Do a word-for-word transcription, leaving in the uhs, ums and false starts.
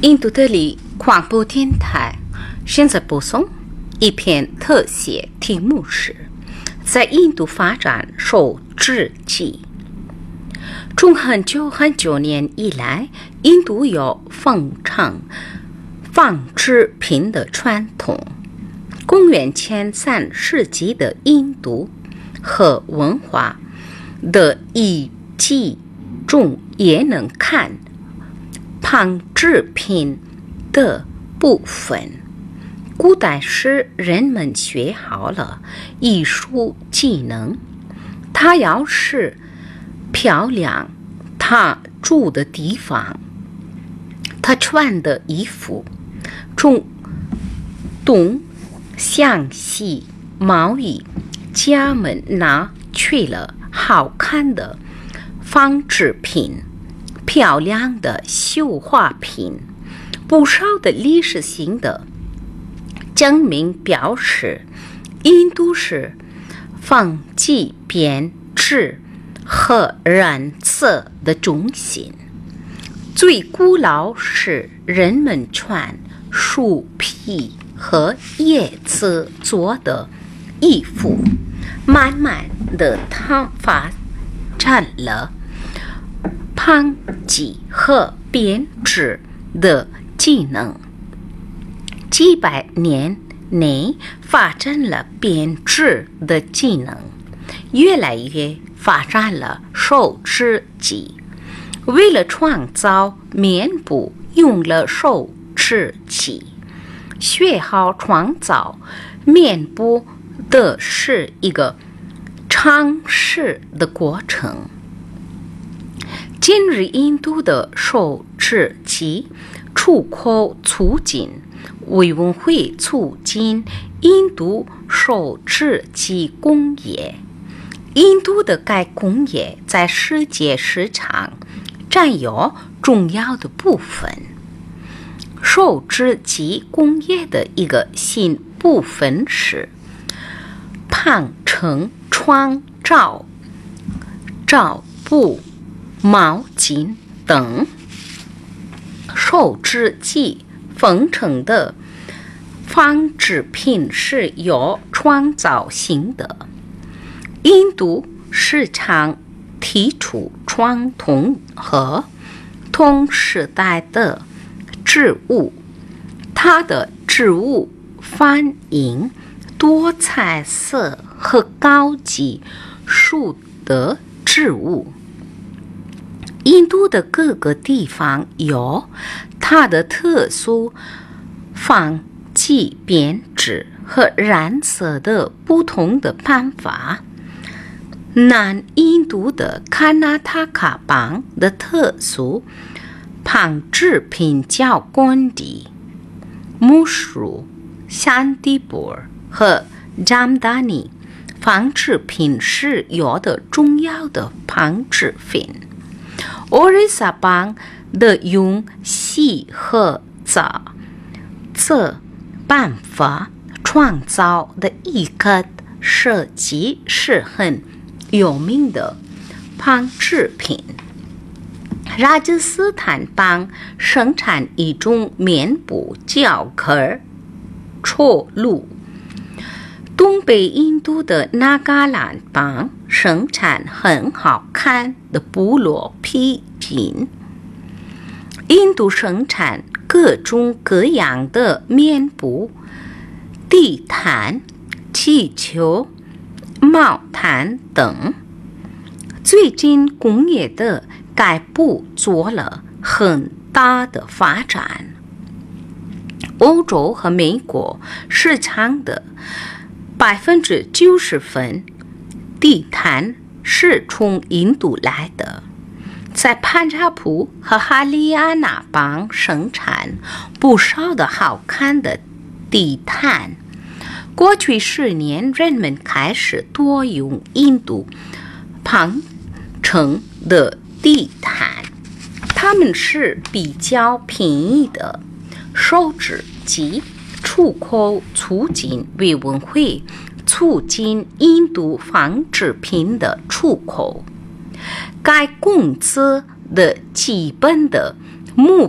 印度德里广播电台现在播送一篇特写，题目是在印度发展手制机。从很久很久年以来，印度有奉承纺织品的传统。公元前三世纪的印度和文化的遗迹中也能看纺织品的部分。古代时人们学好了艺术技能，他要是漂亮，他住的地方，他穿的衣服，从东向西贸易家们拿去了好看的纺织品，漂亮的绣花品。不少的历史性的证明表示，印度是纺机编织和染色的中心。最古老是人们穿树皮和叶子做的衣服，慢慢的它发展了纺机和编织的技能。几百年内发展了编织的技能，越来越发展了手织机。为了创造棉布，用了手织机。学好创造棉布的是一个长时的过程。今日印度的手织机出口促进委员会促进印度手织机工业。印度的该工业在世界市场占有重要的部分。手织机工业的一个新部分是纺成床罩、罩布、毛巾等。手织机缝成的纺织品是有创造性的。印度市场提出传统和同时代的织物，它的织物反映多彩色和高级数的织物。印度的各个地方有它的特殊纺机编织和染色的不同的办法。南印度的卡纳塔卡邦的特殊纺织品叫贡地、木梳、香迪布和詹达尼。纺织品是有的重要的纺织品。奥瑞萨邦的用锡和杂这办法创造的一个设计是很有名的纺织品。拉吉斯坦邦生产一种棉布叫克绰路。东北印度的纳嘎兰邦生产很好看的部落皮筋。印度生产各种各样的棉布、地毯、气球、毛毯等。最近工业的该部做了很大的发展。欧洲和美国市场的百分之九十分地毯是从印度来的。在潘查普和哈里亚纳邦生产不少的好看的地毯。过去十年，人们开始多用印度纺成的地毯，它们是比较便宜的。手织机出口促进委员会促进印度纺织品的出口。该公司的基本的目